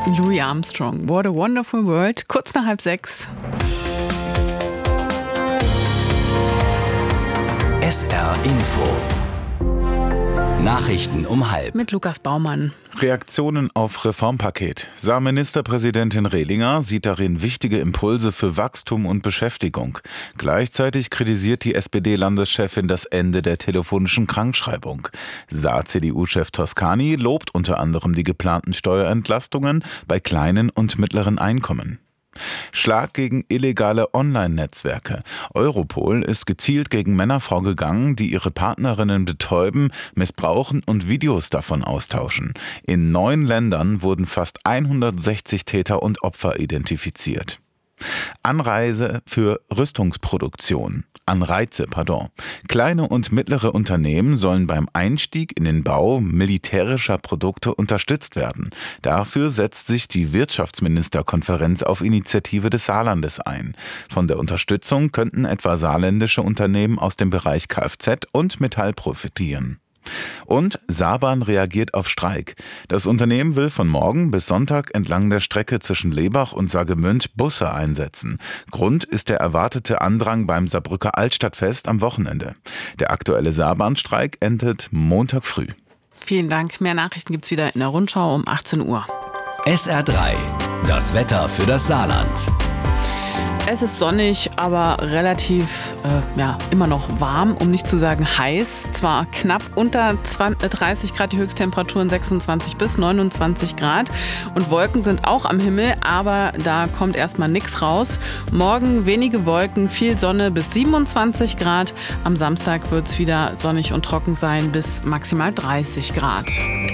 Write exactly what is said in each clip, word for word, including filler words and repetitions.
Louis Armstrong, What a Wonderful World, kurz nach halb sechs. S R Info. Nachrichten um halb. Mit Lukas Baumann. Reaktionen auf Reformpaket. Saarministerpräsidentin Rehlinger sieht darin wichtige Impulse für Wachstum und Beschäftigung. Gleichzeitig kritisiert die S P D-Landeschefin das Ende der telefonischen Krankschreibung. Saar-C D U-Chef Toscani lobt unter anderem die geplanten Steuerentlastungen bei kleinen und mittleren Einkommen. Schlag gegen illegale Online-Netzwerke. Europol ist gezielt gegen Männer vorgegangen, die ihre Partnerinnen betäuben, missbrauchen und Videos davon austauschen. In neun Ländern wurden fast hundertsechzig Täter und Opfer identifiziert. Anreise für Rüstungsproduktion. Anreize, pardon. Kleine und mittlere Unternehmen sollen beim Einstieg in den Bau militärischer Produkte unterstützt werden. Dafür setzt sich die Wirtschaftsministerkonferenz auf Initiative des Saarlandes ein. Von der Unterstützung könnten etwa saarländische Unternehmen aus dem Bereich Kfz und Metall profitieren. Und Saarbahn reagiert auf Streik. Das Unternehmen will von morgen bis Sonntag entlang der Strecke zwischen Lebach und Saargemünd Busse einsetzen. Grund ist der erwartete Andrang beim Saarbrücker Altstadtfest am Wochenende. Der aktuelle Saarbahnstreik endet Montag früh. Vielen Dank. Mehr Nachrichten gibt's wieder in der Rundschau um achtzehn Uhr. S R drei. Das Wetter für das Saarland. Es ist sonnig, aber relativ, äh, ja, immer noch warm, um nicht zu sagen heiß. Zwar knapp unter dreißig Grad die Höchsttemperaturen, sechsundzwanzig bis neunundzwanzig Grad. Und Wolken sind auch am Himmel, aber da kommt erstmal nichts raus. Morgen wenige Wolken, viel Sonne bis siebenundzwanzig Grad. Am Samstag wird es wieder sonnig und trocken sein bis maximal dreißig Grad.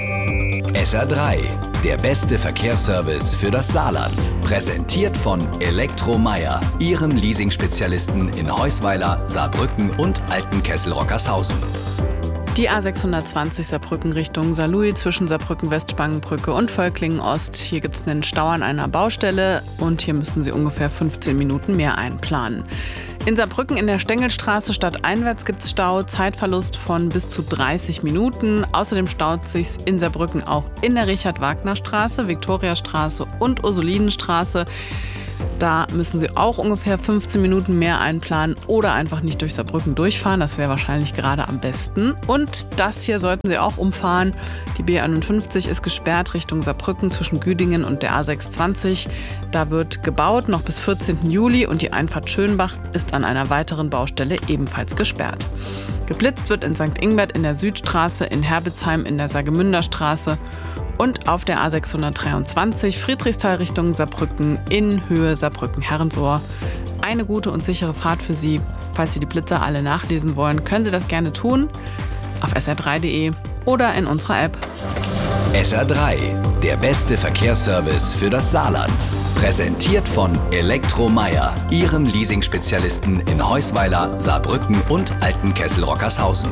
S R drei. Der beste Verkehrsservice für das Saarland. Präsentiert von Elektromeyer, Ihrem Leasing-Spezialisten in Heusweiler, Saarbrücken und Altenkessel-Rockershausen. Die A sechshundertzwanzig Saarbrücken Richtung Saarlouis zwischen Saarbrücken-West-Spangenbrücke und Völklingen-Ost. Hier gibt es einen Stau an einer Baustelle und hier müssen Sie ungefähr fünfzehn Minuten mehr einplanen. In Saarbrücken in der Stengelstraße stadteinwärts gibt es Stau, Zeitverlust von bis zu dreißig Minuten. Außerdem staut sich in Saarbrücken auch in der Richard-Wagner-Straße, Viktoriastraße und Ursulinenstraße. Da müssen Sie auch ungefähr fünfzehn Minuten mehr einplanen oder einfach nicht durch Saarbrücken durchfahren. Das wäre wahrscheinlich gerade am besten. Und das hier sollten Sie auch umfahren. Die B einundfünfzig ist gesperrt Richtung Saarbrücken zwischen Güdingen und der A sechshundertzwanzig. Da wird gebaut noch bis vierzehnten Juli und die Einfahrt Schönbach ist an einer weiteren Baustelle ebenfalls gesperrt. Geblitzt wird in Sankt Ingbert in der Südstraße, in Herbitzheim in der Saargemünder Straße und auf der A sechshundertdreiundzwanzig Friedrichsthal Richtung Saarbrücken in Höhe Saarbrücken-Herrensohr. Eine gute und sichere Fahrt für Sie. Falls Sie die Blitzer alle nachlesen wollen, können Sie das gerne tun auf S R drei punkt de oder in unserer App. S R drei. Der beste Verkehrsservice für das Saarland. Präsentiert von Elektromeyer, Ihrem Leasing-Spezialisten in Heusweiler, Saarbrücken und Altenkessel-Rockershausen.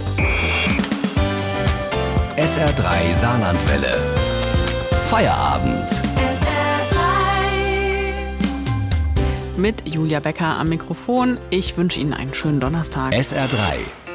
S R drei Saarlandwelle. Feierabend. S R drei. Mit Julia Becker am Mikrofon. Ich wünsche Ihnen einen schönen Donnerstag. S R drei.